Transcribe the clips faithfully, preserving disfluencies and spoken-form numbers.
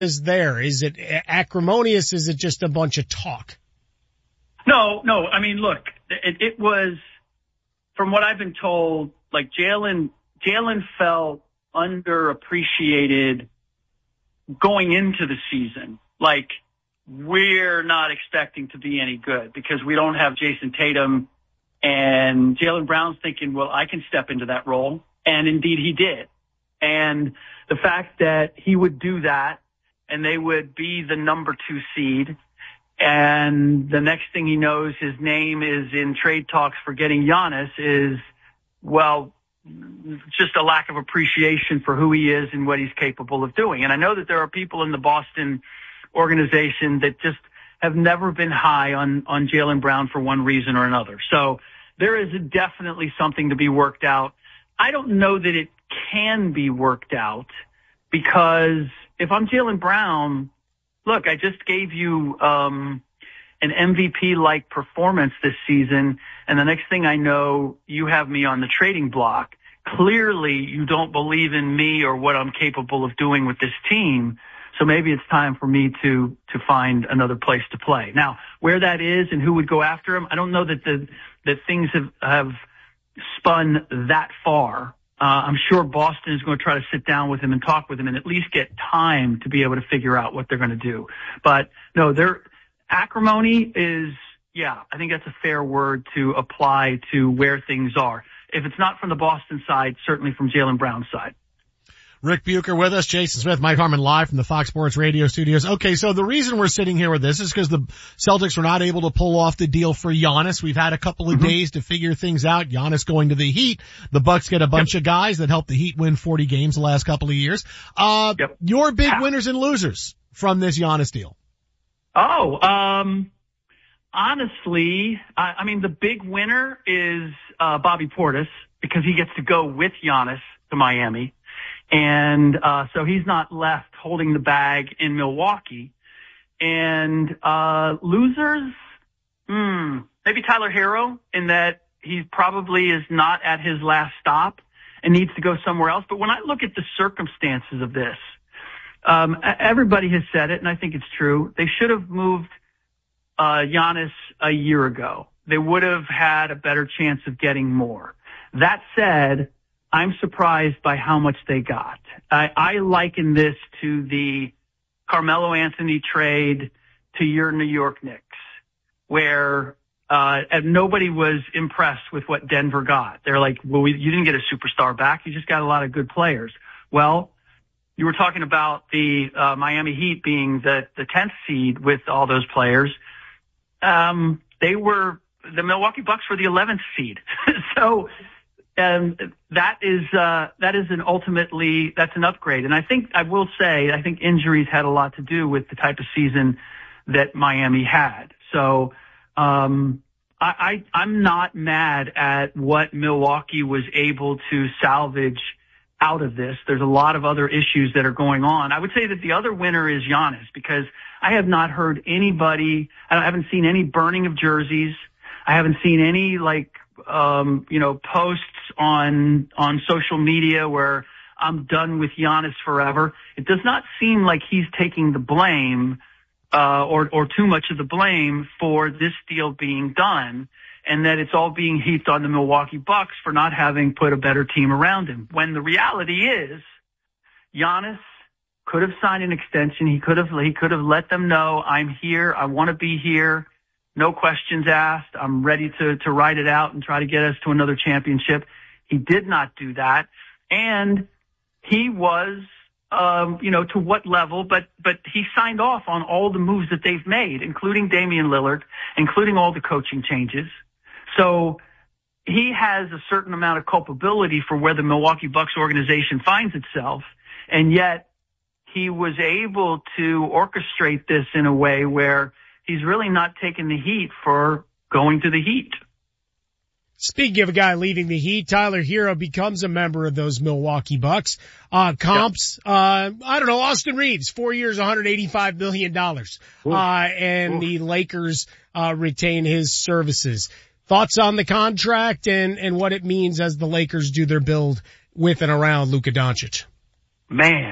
is there? Is it acrimonious? Is it just a bunch of talk? No, no. I mean, look, it, it was, from what I've been told, like Jalen, Jalen felt underappreciated going into the season. Like, we're not expecting to be any good because we don't have Jason Tatum, and Jaylen Brown's thinking, well, I can step into that role. And indeed he did. And the fact that he would do that and they would be the number two seed, and the next thing he knows, his name is in trade talks for getting Giannis, is, well, just a lack of appreciation for who he is and what he's capable of doing. And I know that there are people in the Boston organization that just have never been high on, on Jaylen Brown for one reason or another. So there is definitely something to be worked out. I don't know that it can be worked out, because if I'm Jaylen Brown, look, I just gave you um an M V P-like performance this season, and the next thing I know, you have me on the trading block. Clearly, you don't believe in me or what I'm capable of doing with this team, so maybe it's time for me to to find another place to play. Now, where that is and who would go after him, I don't know that the that things have, have spun that far. Uh, I'm sure Boston is going to try to sit down with him and talk with him and at least get time to be able to figure out what they're going to do. But no, their acrimony is, yeah, I think that's a fair word to apply to where things are. If it's not from the Boston side, certainly from Jaylen Brown's side. Rick Bucher with us, Jason Smith, Mike Harmon live from the Fox Sports Radio studios. Okay, so the reason we're sitting here with this is because the Celtics were not able to pull off the deal for Giannis. We've had a couple of mm-hmm. days to figure things out. Giannis going to the Heat. The Bucks get a bunch yep. of guys that helped the Heat win forty games the last couple of years. Uh, yep. Your big winners and losers from this Giannis deal. Oh, um, honestly, I, I mean, the big winner is uh, Bobby Portis, because he gets to go with Giannis to Miami. And, uh, so he's not left holding the bag in Milwaukee. And, uh, losers, hmm, maybe Tyler Hero, in that he probably is not at his last stop and needs to go somewhere else. But when I look at the circumstances of this, um, everybody has said it, and I think it's true. They should have moved, uh, Giannis a year ago. They would have had a better chance of getting more. That said, I'm surprised by how much they got. I, I liken this to the Carmelo Anthony trade to your New York Knicks, where uh and nobody was impressed with what Denver got. They're like, well, we, you didn't get a superstar back. You just got a lot of good players. Well, you were talking about the uh, Miami Heat being the, the tenth seed with all those players. Um, they were, the Milwaukee Bucks were the eleventh seed. So, And that is, uh, that is an ultimately, that's an upgrade. And I think, I will say, I think injuries had a lot to do with the type of season that Miami had. So, um, I, I, I'm not mad at what Milwaukee was able to salvage out of this. There's a lot of other issues that are going on. I would say that the other winner is Giannis, because I have not heard anybody, I haven't seen any burning of jerseys. I haven't seen any, like, um, you know, posts on, on social media where I'm done with Giannis forever. It does not seem like he's taking the blame, uh, or, or too much of the blame for this deal being done, and that it's all being heaped on the Milwaukee Bucks for not having put a better team around him. When the reality is, Giannis could have signed an extension. He could have, he could have let them know, I'm here. I want to be here. No questions asked. I'm ready to, to ride it out and try to get us to another championship. He did not do that. And he was, um, you know, to what level, but, but he signed off on all the moves that they've made, including Damian Lillard, including all the coaching changes. So he has a certain amount of culpability for where the Milwaukee Bucks organization finds itself. And yet he was able to orchestrate this in a way where he's really not taking the heat for going to the Heat. Speaking of a guy leading the Heat, Tyler Hero becomes a member of those Milwaukee Bucks. Uh, comps, yep. uh, I don't know, Austin Reeves, four years, one hundred eighty-five million dollars. Uh, and Oof. the Lakers, uh, retain his services. Thoughts on the contract and, and what it means as the Lakers do their build with and around Luka Doncic? Man,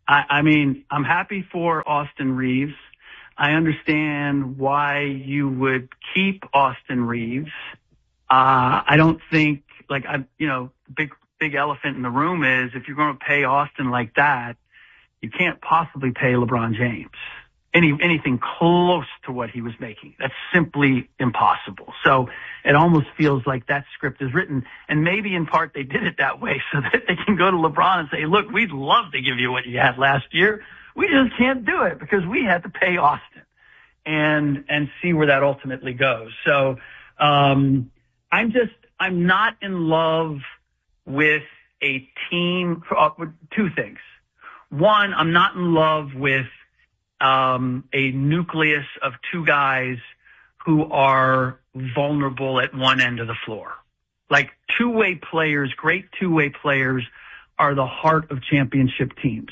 I, I mean, I'm happy for Austin Reaves. I understand why you would keep Austin Reaves. Uh, I don't think, like, I, you know, big, big elephant in the room is if you're going to pay Austin like that, you can't possibly pay LeBron James any, anything close to what he was making. That's simply impossible. So it almost feels like that script is written, and maybe in part they did it that way so that they can go to LeBron and say, look, we'd love to give you what you had last year. We just can't do it because we had to pay Austin, and, and see where that ultimately goes. So, um, I'm just, I'm not in love with a team for uh, two things. One, I'm not in love with um, a nucleus of two guys who are vulnerable at one end of the floor. Like two-way players, great two-way players are the heart of championship teams.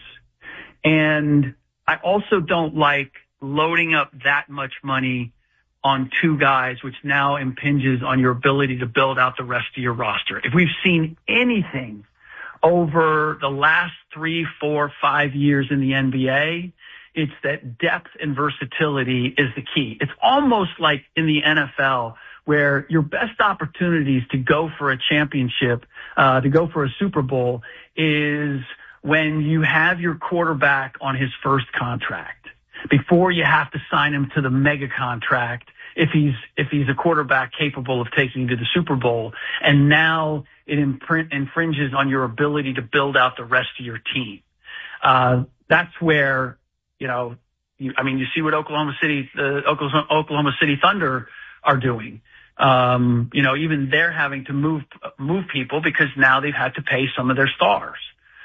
And I also don't like loading up that much money on two guys, which now impinges on your ability to build out the rest of your roster. If we've seen anything over the last three, four, five years in the N B A, it's that depth and versatility is the key. It's almost like in the N F L where your best opportunities to go for a championship, uh, to go for a Super Bowl is when you have your quarterback on his first contract before you have to sign him to the mega contract if he's if he's a quarterback capable of taking you to the Super Bowl. And now it imprint, infringes on your ability to build out the rest of your team. Uh, that's where, you know, you, I mean, you see what Oklahoma City, the Oklahoma, Oklahoma City Thunder are doing. Um, you know, even they're having to move move people because now they've had to pay some of their stars.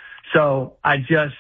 So I just,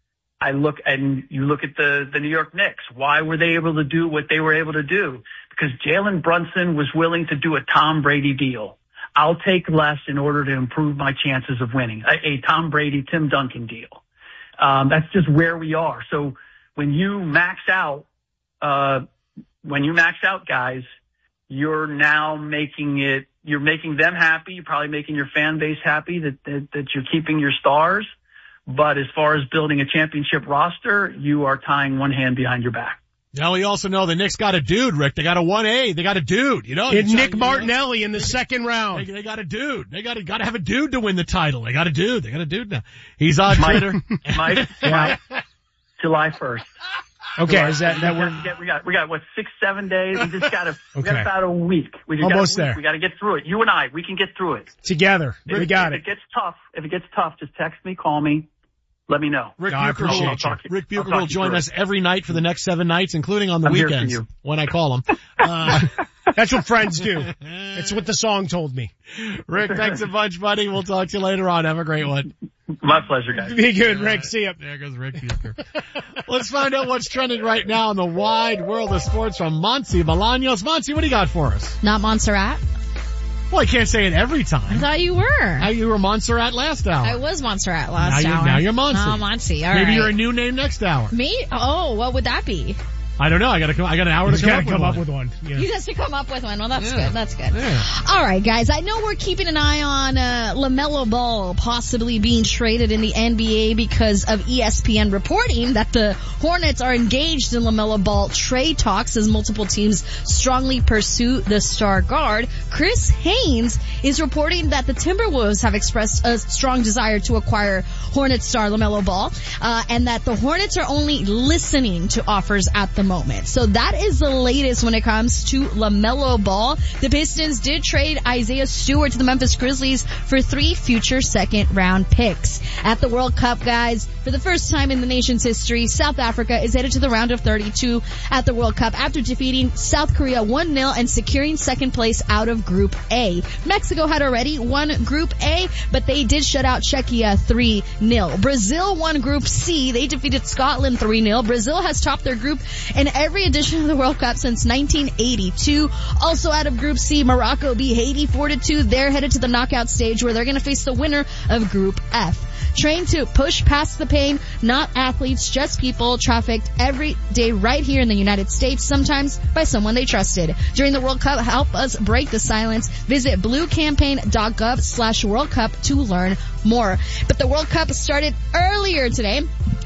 I look and you look at the, the New York Knicks. Why were they able to do what they were able to do? Because Jalen Brunson was willing to do a Tom Brady deal. I'll take less in order to improve my chances of winning. A, a Tom Brady, Tim Duncan deal. Um, that's just where we are. So when you max out, uh, when you max out guys, you're now making it, you're making them happy. You're probably making your fan base happy that, that, that you're keeping your stars. But as far as building a championship roster, you are tying one hand behind your back. Now we also know the Knicks got a dude, Rick. They got a one A. They got a dude, you know. It's Nick Martinelli know? in the second round. They, they got a dude. They got to got to have a dude to win the title. They got a dude. They got a dude now. He's on Mike, Twitter. Mike, yeah. July first. Okay, July, is that that we we're got, we got we got what six seven days? We just got to we okay. got about a week. We just almost got a week. there. We got to get through it. You and I, we can get through it together. If, we got if it. If it gets tough, if it gets tough, just text me, call me. Let me know. Rick no, I Bucher will, you. Rick Bucher will join us every night for the next seven nights, including on the I'm weekends when I call him. Uh, That's what friends do. It's what the song told me. Rick, thanks a bunch, buddy. We'll talk to you later on. Have a great one. My pleasure, guys. Be good, Rick. Right. See ya. There goes Rick Bucher. Let's find out what's trending right now in the wide world of sports from Monty Bolaños. Monty, what do you got for us? Not Montserrat. Well, I can't say it every time. I thought you were. Now you were Montserrat last hour. I was Montserrat last now hour. You're, now you're Monty. Oh, Monty. All Maybe right. you're a new name next hour. Me? Oh, what would that be? I don't know. I gotta come, I got an hour to He's come, gotta up, come with up with one. Yeah. You just to come up with one. Well, that's Yeah. good. That's good. Yeah. All right, guys. I know we're keeping an eye on uh, LaMelo Ball possibly being traded in the N B A because of E S P N reporting that the Hornets are engaged in LaMelo Ball trade talks as multiple teams strongly pursue the star guard. Chris Haynes is reporting that the Timberwolves have expressed a strong desire to acquire Hornets star LaMelo Ball, uh, and that the Hornets are only listening to offers at the moment. So that is the latest when it comes to LaMelo Ball. The Pistons did trade Isaiah Stewart to the Memphis Grizzlies for three future second round picks. At the World Cup, guys, for the first time in the nation's history, South Africa is headed to the round of thirty-two at the World Cup after defeating South Korea one nil and securing second place out of Group A. Mexico had already won Group A, but they did shut out Czechia three nil. Brazil won Group C. They defeated Scotland three nil. Brazil has topped their group in every edition of the World Cup since nineteen eighty-two. Also out of Group C, Morocco beat Haiti four to two. They're headed to the knockout stage where they're going to face the winner of Group F. Trained to push past the pain, not athletes, just people trafficked every day right here in the United States, sometimes by someone they trusted. During the World Cup, help us break the silence. Visit bluecampaign.gov slash World Cup to learn more. But the World Cup started earlier today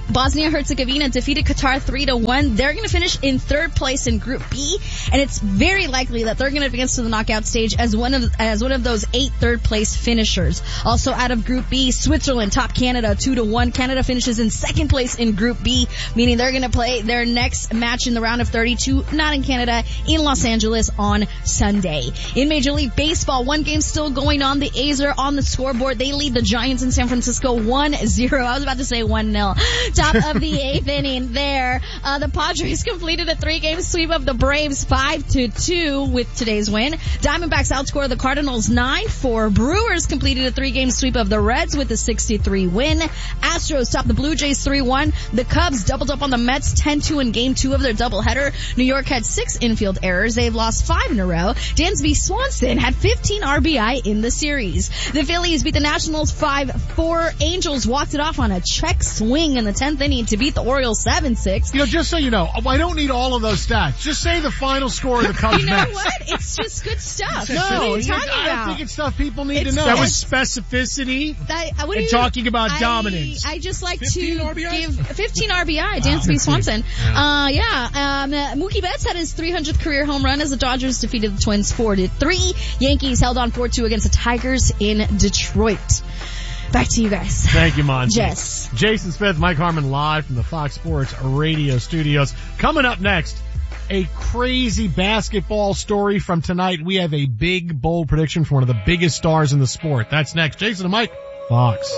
Bosnia-Herzegovina defeated Qatar three to one. They're going to finish in third place in Group B, and it's very likely that they're going to advance to the knockout stage as one of as one of those eight third place finishers. Also out of Group B, Switzerland topped Canada two to one. Canada finishes in second place in Group B, meaning they're going to play their next match in the round of thirty-two, not in Canada, in Los Angeles on Sunday. In Major League Baseball, one game still going on. The A's are on the scoreboard. They lead the Giants in San Francisco one zero. I was about to say one nil. Top of the eighth inning there. Uh, the Padres completed a three-game sweep of the Braves five to two with today's win. Diamondbacks outscored the Cardinals nine four. Brewers completed a three-game sweep of the Reds with a six to three win. Astros topped the Blue Jays three one. The Cubs doubled up on the Mets ten two in game two of their doubleheader. New York had six infield errors. They've lost five in a row. Dansby Swanson had fifteen R B I in the series. The Phillies beat the Nationals five four. Angels walked it off on a check swing in the tenth inning to beat the Orioles seven six. You know, just so you know, I don't need all of those stats. Just say the final score of the Cubs You know match. what? It's just good stuff. No, what are you you- talking I about? don't think it's stuff people need It's- to know. That was specificity. That, uh, what do And you, talking about I, dominance. I just like fifteen to R B Is? give fifteen R B I, Dansby Swanson. Uh, yeah, um, uh, Mookie Betts had his three hundredth career home run as the Dodgers defeated the Twins four to three. Yankees held on four two against the Tigers in Detroit. Back to you guys. Thank you, Monty. Yes. Jason Smith, Mike Harmon live from the Fox Sports Radio studios. Coming up next, a crazy basketball story from tonight. We have a big, bold prediction for one of the biggest stars in the sport. That's next. Jason and Mike, Fox.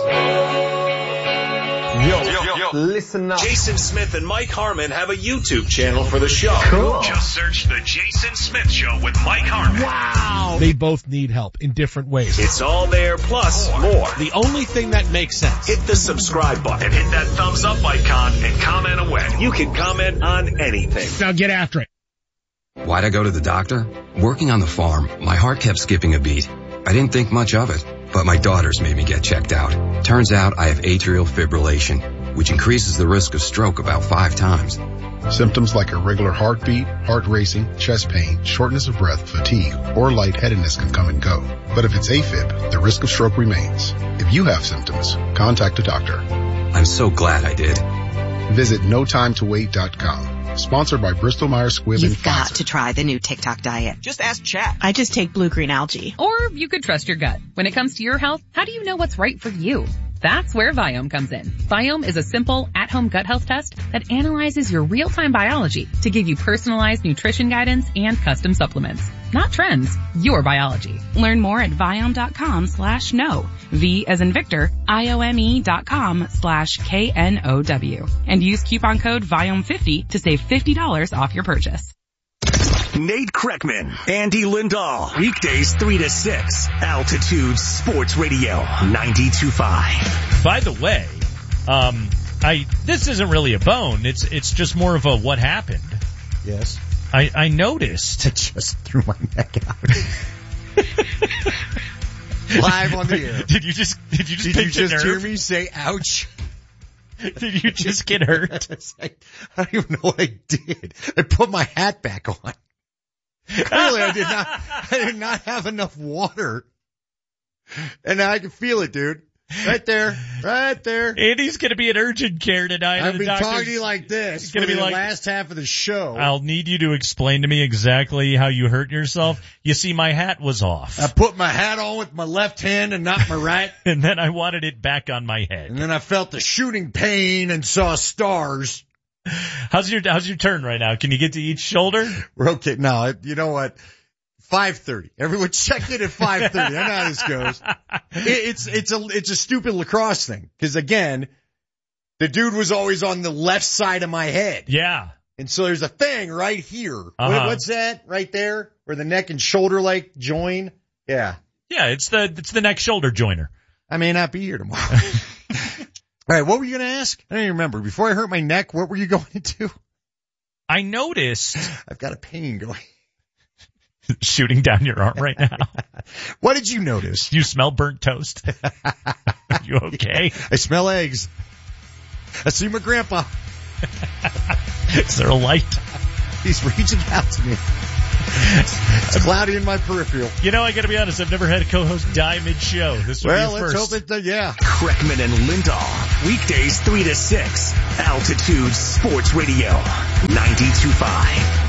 Yo, yo, yo, listen up. Jason Smith and Mike Harmon have a YouTube channel for the show. Cool. Just search The Jason Smith Show with Mike Harmon. Wow. They both need help in different ways. It's all there, plus more. The only thing that makes sense. Hit the subscribe button And hit that thumbs up icon and comment away. You can comment on anything. Now get after it. Why'd I go to the doctor? Working on the farm, my heart kept skipping a beat. I didn't think much of it, but my daughters made me get checked out. Turns out I have atrial fibrillation, which increases the risk of stroke about five times. Symptoms like irregular heartbeat, heart racing, chest pain, shortness of breath, fatigue, or lightheadedness can come and go. But if it's AFib, the risk of stroke remains. If you have symptoms, contact a doctor. I'm so glad I did. Visit no time to wait dot com. Sponsored by Bristol Myers Squibb and You've got Pfizer. to try the new TikTok diet. Just ask Chat. I just take blue green algae. Or you could trust your gut. When it comes to your health, how do you know what's right for you? That's where Viome comes in. Viome is a simple, at-home gut health test that analyzes your real-time biology to give you personalized nutrition guidance and custom supplements. Not trends, your biology. Learn more at Viome.com slash know. V as in Victor, I-O-M-E dot com slash K N O W. And use coupon code Viome fifty to save fifty dollars off your purchase. Nate Kreckman, Andy Lindahl. Weekdays three to six. Altitude Sports Radio ninety-two point five. By the way, um, I this isn't really a bone. It's it's just more of a what happened. Yes. I, I noticed. I just threw my neck out. Live on the air. Did you just did you just Did pinch you just a hear nerve? me say ouch? Did you just get hurt? I, I don't even know what I did. I put my hat back on. Clearly I did not, I did not have enough water. And I can feel it, dude. Right there. Right there. Andy's gonna be in urgent care tonight. I've The been doctor's- talking to you like this It's gonna for be the like- last half of the show. I'll need you to explain to me exactly how you hurt yourself. You see, my hat was off. I put my hat on with my left hand and not my right. And then I wanted it back on my head. And then I felt the shooting pain and saw stars. How's your How's your turn right now? Can you get to each shoulder? We're okay. No, you know what? five thirty. Everyone check in at five thirty. I know how this goes. It, it's, it's a, it's a stupid lacrosse thing. Cause again, the dude was always on the left side of my head. Yeah. And so there's a thing right here. Uh-huh. What, what's that right there? Where the neck and shoulder like join? Yeah. Yeah, it's the it's the neck shoulder joiner. I may not be here tomorrow. All right, what were you going to ask? I don't even remember. Before I hurt my neck, what were you going to do? I noticed I've got a pain going. shooting down your arm right now. What did you notice? You smell burnt toast. Are you okay? I smell eggs. I see my grandpa. Is there a light? He's reaching out to me. It's cloudy in my peripheral. You know, I gotta be honest, I've never had a co-host die mid-show. This would Well, be a let's first. hope it, uh, yeah. Kreckman and Lindahl. Weekdays three to six. Altitude Sports Radio. ninety-two point five.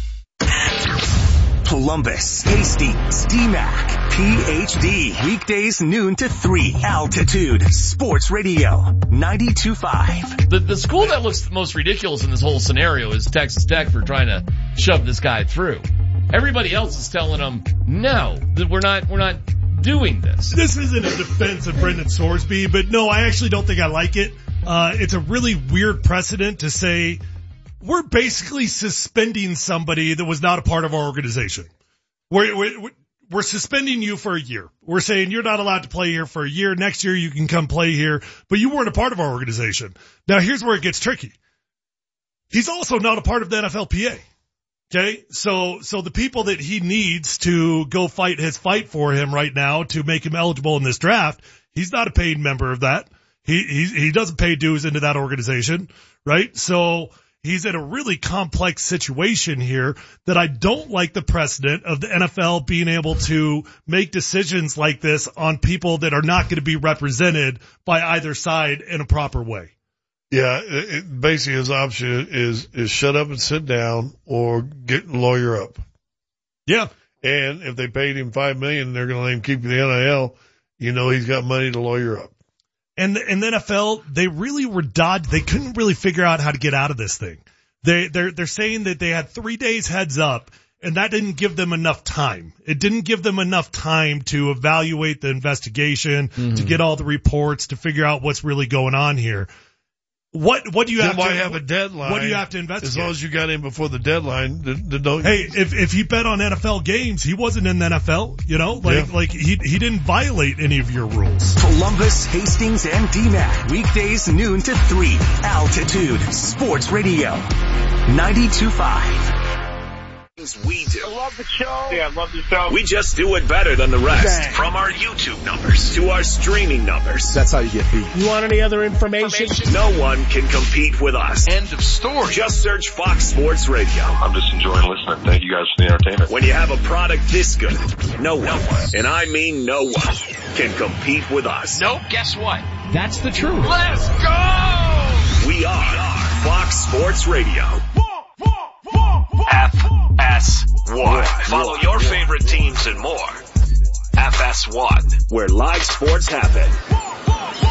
Columbus, Hastings, D MAC, P H D. Weekdays noon to three. Altitude Sports Radio. ninety-two point five. The, the school that looks the most ridiculous in this whole scenario is Texas Tech for trying to shove this guy through. Everybody else is telling them, no, that we're not, we're not doing this. This isn't a defense of Brendan Sorsby, but no, I actually don't think I like it. Uh, it's a really weird precedent to say we're basically suspending somebody that was not a part of our organization. We're, we're, we're suspending you for a year. We're saying you're not allowed to play here for a year. Next year you can come play here, but you weren't a part of our organization. Now here's where it gets tricky. He's also not a part of the N F L P A. Okay, so so the people that he needs to go fight his fight for him right now to make him eligible in this draft, he's not a paid member of that. He he he doesn't pay dues into that organization, right? So he's in a really complex situation here that I don't like the precedent of the N F L being able to make decisions like this on people that are not going to be represented by either side in a proper way. Yeah, it, it, basically his option is, is shut up and sit down or get a lawyer up. Yeah. And if they paid him five million dollars, they're going to let him keep the N I L, you know he's got money to lawyer up. And the, and the N F L, they really were dodged. They couldn't really figure out how to get out of this thing. They, they're, they're saying that they had three days heads up, and that didn't give them enough time. It didn't give them enough time to evaluate the investigation, mm-hmm. to get all the reports, to figure out what's really going on here. What, what do you then have why to, have a deadline? What do you have to investigate? As long as you got in before the deadline, then, then don't. Hey, if, if he bet on N F L games, he wasn't in the N F L, you know, like, yeah. like he, he didn't violate any of your rules. Columbus, Hastings, and D MAC. Weekdays noon to three. Altitude Sports Radio. ninety-two point five. We do. I love the show. Yeah, I love the show. We just do it better than the rest. Dang. From our YouTube numbers to our streaming numbers. That's how you get beat. You want any other information? information? No one can compete with us. End of story. Just search Fox Sports Radio. I'm just enjoying listening. Thank you guys for the entertainment. When you have a product this good, no one, and I mean no one, can compete with us. Nope, guess what? That's the truth. Let's go! We are Fox Sports Radio. F S one. Follow your favorite teams and more. F S one, where live sports happen.